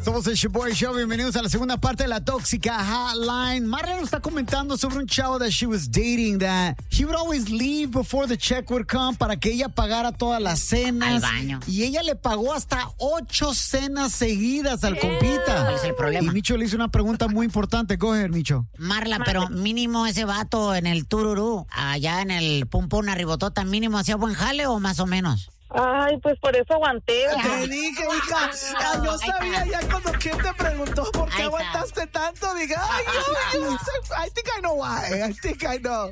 Somos el Shaboy Show. Bienvenidos a la segunda parte de la Tóxica Hotline. Marla nos está comentando sobre un chavo that she was dating that he would always leave before the check would come para que ella pagara todas las cenas. Al baño. Y ella le pagó hasta 8 cenas seguidas al compita. ¿Cuál es el problema? Y Micho le hizo una pregunta muy importante. Go ahead, Micho. Pero mínimo ese vato en el tururú, allá en el pum pum arribotota, mínimo hacía buen jale o más o menos. Ay, pues por eso aguanté. Te dije, hija. Yo sabía ya cuando quien te preguntó por qué aguantaste tanto. Dije, ay, I think I know why. I think I know.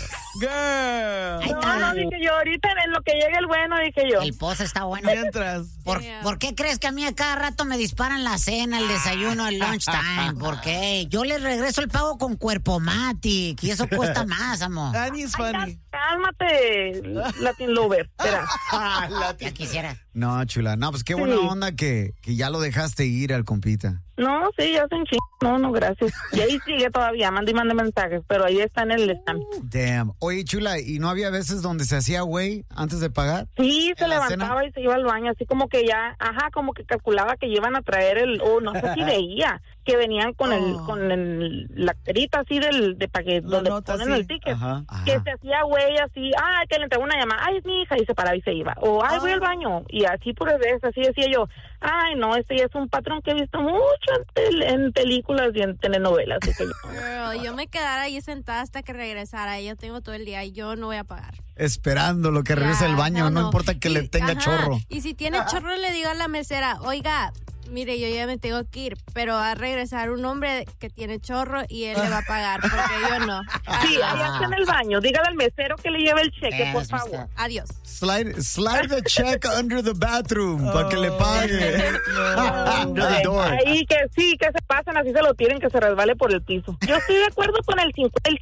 Girl. No, dije yo, ahorita en lo que llegue el bueno, dije yo. El pozo está bueno. Mientras. ¿Por qué crees que a mí a cada rato me disparan la cena, el desayuno, el lunchtime? ¿Por qué? Yo les regreso el pago con Cuerpomatic y eso cuesta más, amor. Annie's funny. Cálmate, Latin Lover. Espera. Ya quisiera. No, chula. No, pues qué buena onda que ya lo dejaste ir al compita. No, sí, ya se enchingó. No, gracias. Y ahí sigue todavía, mande mensajes, pero ahí está en el stand. Damn. Oye, chula, ¿y no había veces donde se hacía güey antes de pagar? Sí, se levantaba y se iba al baño, así como que ya, como que calculaba que iban a traer no sé si veía, que venían con la carita así de para que donde ponen el ticket. Ajá. Que se hacía güey así, que le entregó una llamada, ay, es mi hija, y se paraba y se iba. O, voy al baño. Y así por veces, así decía yo, no, este ya es un patrón que he visto mucho en películas y en telenovelas. Girl, yo me quedara ahí sentada hasta que regresara. Yo tengo todo el día y yo no voy a pagar. Esperando lo que regrese al baño, no importa que le tenga chorro. Y si tiene chorro le digo a la mesera, oiga, mire, yo ya me tengo que ir, pero va a regresar un hombre que tiene chorro y él le va a pagar, porque yo no. Sí, allá está en el baño. Dígale al mesero que le lleve el cheque, por favor. Adiós. Slide the check under the bathroom para que le pague. Under the door. Ahí que sí, que se pasen, así se lo tienen, que se resbale por el piso. Yo estoy de acuerdo con el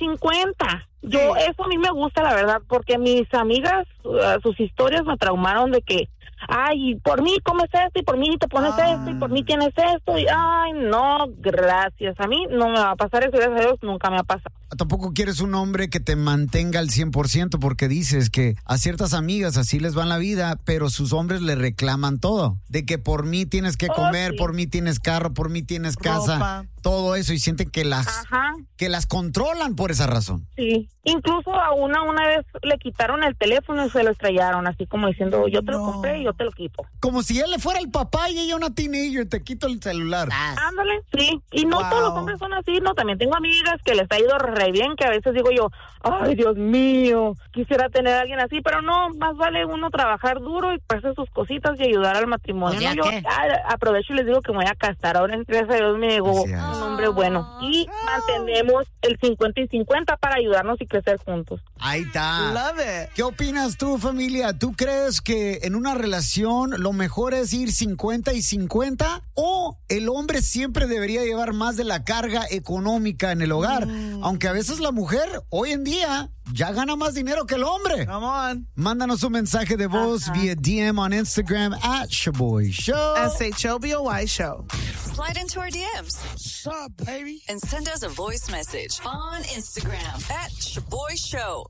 50. Eso a mí me gusta, la verdad, porque mis amigas, sus historias me traumaron de que, por mí comes esto, y por mí te pones esto, y por mí tienes esto, y no, gracias. A mí no me va a pasar eso, gracias a Dios, nunca me ha pasado. Tampoco quieres un hombre que te mantenga al 100%, porque dices que a ciertas amigas así les va en la vida, pero sus hombres le reclaman todo. De que por mí tienes que comer, sí. Por mí tienes carro, por mí tienes casa, ropa. Todo eso, y sienten que las controlan por esa razón. Sí, incluso a una vez le quitaron el teléfono y se lo estrellaron, así como diciendo, yo te lo compré y yo te lo quito. Como si él le fuera el papá y ella una teenager, te quito el celular. Ándale, sí, y no todos los hombres son así, no, también tengo amigas que les ha ido re bien, que a veces digo yo, ay, Dios mío, quisiera tener a alguien así, pero no, más vale uno trabajar duro y hacer sus cositas y ayudar al matrimonio. ¿No? Yo aprovecho y les digo que me voy a casar, ahora en gracias a Dios me llegó un hombre bueno y mantenemos el 50 y 50 para ayudarnos y crecer juntos. Ahí está. Love it. ¿Qué opinas tú, familia? ¿Tú crees que en una relación lo mejor es ir 50 y 50 o el hombre siempre debería llevar más de la carga económica en el hogar? Aunque a veces la mujer hoy en día ya gana más dinero que el hombre. Come on. Mándanos un mensaje de voz vía DM on Instagram @ShaboyShow. SHOBOY Show. Slide into our DMs. What's up, baby? And send us a voice message on Instagram @ShaboyShow.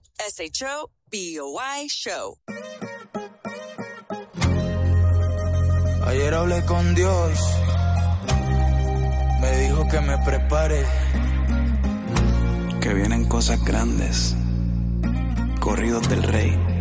SHOBOY Show. Ayer hablé con Dios. Me dijo que me prepare, que vienen cosas grandes. Corridos del Rey.